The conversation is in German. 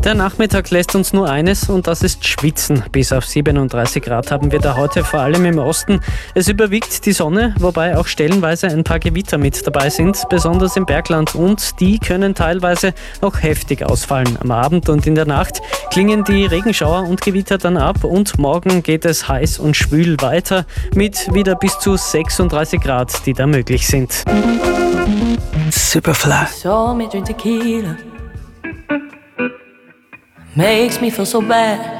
Der Nachmittag lässt uns nur eines und das ist Schwitzen. Bis auf 37 Grad haben wir da heute vor allem im Osten. Es überwiegt die Sonne, wobei auch stellenweise ein paar Gewitter mit dabei sind, besonders im Bergland, und die können teilweise auch heftig ausfallen. Am Abend und in der Nacht klingen die Regenschauer und Gewitter dann ab und morgen geht es heiß und schwül weiter mit wieder bis zu 36 Grad, die da möglich sind. Superfly. Saw me drink tequila. Makes me feel so bad.